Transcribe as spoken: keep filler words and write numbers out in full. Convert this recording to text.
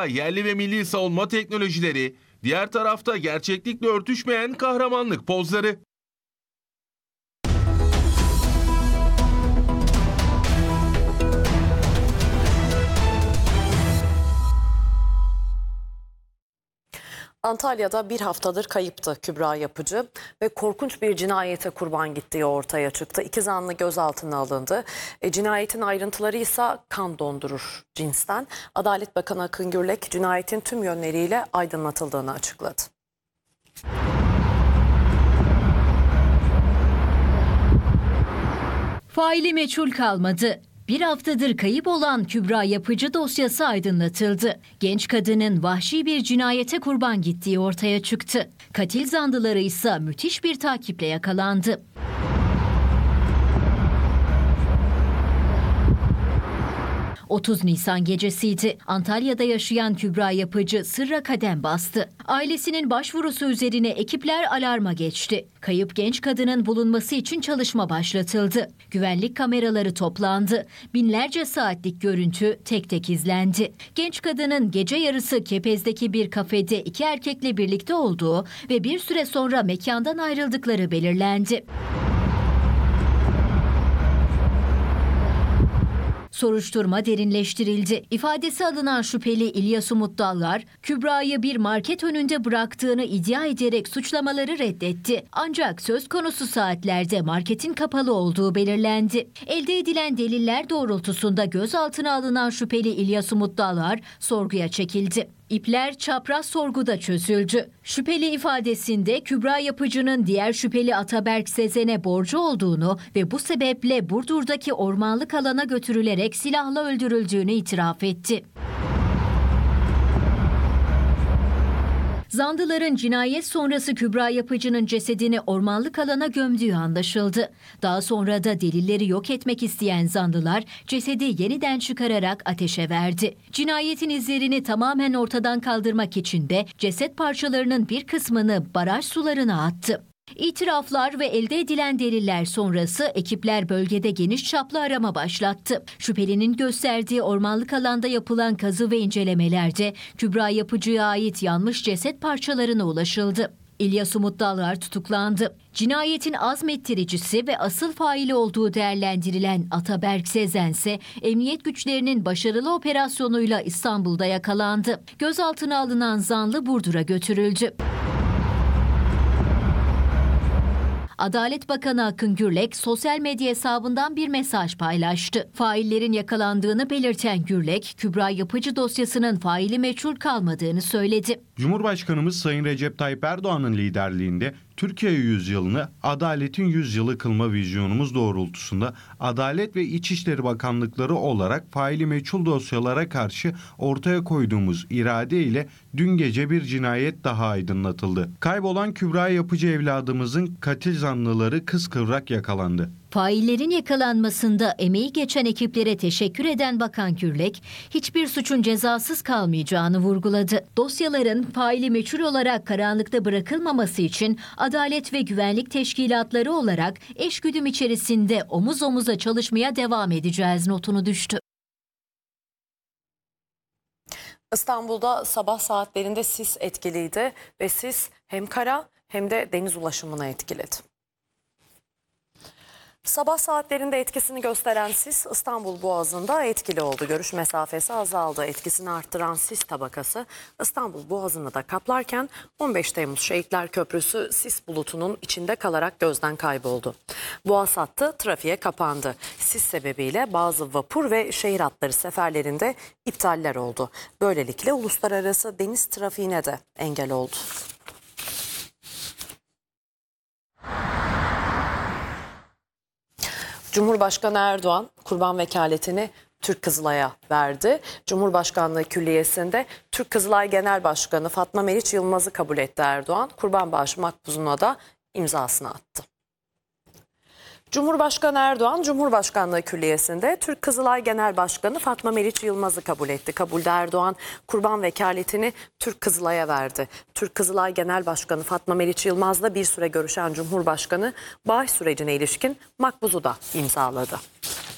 tarafta yerli ve milli savunma teknolojileri, diğer tarafta gerçeklikle örtüşmeyen kahramanlık pozları. Antalya'da bir haftadır kayıptı Kübra Yapıcı ve korkunç bir cinayete kurban gittiği ortaya çıktı. İki zanlı gözaltına alındı. E, cinayetin ayrıntıları ise kan dondurur cinsten. Adalet Bakanı Akın Gürlek cinayetin tüm yönleriyle aydınlatıldığını açıkladı. Faili meçhul kalmadı. Bir haftadır kayıp olan Kübra Yapıcı dosyası aydınlatıldı. Genç kadının vahşi bir cinayete kurban gittiği ortaya çıktı. Katil zanlıları ise müthiş bir takiple yakalandı. otuz Nisan gecesiydi. Antalya'da yaşayan Kübra Yapıcı sırra kadem bastı. Ailesinin başvurusu üzerine ekipler alarma geçti. Kayıp genç kadının bulunması için çalışma başlatıldı. Güvenlik kameraları toplandı. Binlerce saatlik görüntü tek tek izlendi. Genç kadının gece yarısı Kepez'deki bir kafede iki erkekle birlikte olduğu ve bir süre sonra mekandan ayrıldıkları belirlendi. Soruşturma derinleştirildi. İfadesi alınan şüpheli İlyas Umut Dallar, Kübra'yı bir market önünde bıraktığını iddia ederek suçlamaları reddetti. Ancak söz konusu saatlerde marketin kapalı olduğu belirlendi. Elde edilen deliller doğrultusunda gözaltına alınan şüpheli İlyas Umut Dallar sorguya çekildi. İpler çapraz sorguda çözüldü. Şüpheli ifadesinde Kübra Yapıcı'nın diğer şüpheli Ataberk Sezen'e borcu olduğunu ve bu sebeple Burdur'daki ormanlık alana götürülerek silahla öldürüldüğünü itiraf etti. Zanlıların cinayet sonrası Kübra Yapıcı'nın cesedini ormanlık alana gömdüğü anlaşıldı. Daha sonra da delilleri yok etmek isteyen zanlılar cesedi yeniden çıkararak ateşe verdi. Cinayetin izlerini tamamen ortadan kaldırmak için de ceset parçalarının bir kısmını baraj sularına attı. İtiraflar ve elde edilen deliller sonrası ekipler bölgede geniş çaplı arama başlattı. Şüphelinin gösterdiği ormanlık alanda yapılan kazı ve incelemelerde Kübra Yapıcı'ya ait yanmış ceset parçalarına ulaşıldı. İlyas Umut Dallar tutuklandı. Cinayetin azmettiricisi ve asıl faili olduğu değerlendirilen Ataberk Sezen ise emniyet güçlerinin başarılı operasyonuyla İstanbul'da yakalandı. Gözaltına alınan zanlı Burdur'a götürüldü. Adalet Bakanı Akın Gürlek sosyal medya hesabından bir mesaj paylaştı. Faillerin yakalandığını belirten Gürlek, Kübra Yapıcı dosyasının faili meçhul kalmadığını söyledi. Cumhurbaşkanımız Sayın Recep Tayyip Erdoğan'ın liderliğinde Türkiye yüzyılını adaletin yüzyılı kılma vizyonumuz doğrultusunda Adalet ve İçişleri Bakanlıkları olarak faili meçhul dosyalara karşı ortaya koyduğumuz irade ile dün gece bir cinayet daha aydınlatıldı. Kaybolan Kübra Yapıcı evladımızın katil zanlıları kıskıvrak yakalandı. Faillerin yakalanmasında emeği geçen ekiplere teşekkür eden Bakan Gürlek, hiçbir suçun cezasız kalmayacağını vurguladı. Dosyaların faili meçhul olarak karanlıkta bırakılmaması için Adalet ve Güvenlik Teşkilatları olarak eşgüdüm içerisinde omuz omuza çalışmaya devam edeceğiz notunu düştü. İstanbul'da sabah saatlerinde sis etkiliydi ve sis hem kara hem de deniz ulaşımını etkiledi. Sabah saatlerinde etkisini gösteren sis İstanbul Boğazı'nda etkili oldu. Görüş mesafesi azaldı. Etkisini arttıran sis tabakası İstanbul Boğazı'nı da kaplarken on beş Temmuz Şehitler Köprüsü sis bulutunun içinde kalarak gözden kayboldu. Boğaz hattı trafiğe kapandı. Sis sebebiyle bazı vapur ve şehir hatları seferlerinde iptaller oldu. Böylelikle uluslararası deniz trafiğine de engel oldu. Cumhurbaşkanı Erdoğan kurban vekaletini Türk Kızılay'a verdi. Cumhurbaşkanlığı Külliyesi'nde Türk Kızılay Genel Başkanı Fatma Meriç Yılmaz'ı kabul etti Erdoğan. Kurban bağışı makbuzuna da imzasını attı. Cumhurbaşkanı Erdoğan, Cumhurbaşkanlığı Külliyesi'nde Türk Kızılay Genel Başkanı Fatma Meriç Yılmaz'ı kabul etti. Kabulde Erdoğan kurban vekaletini Türk Kızılay'a verdi. Türk Kızılay Genel Başkanı Fatma Meriç Yılmaz'la bir süre görüşen Cumhurbaşkanı bağış sürecine ilişkin makbuzu da imzaladı.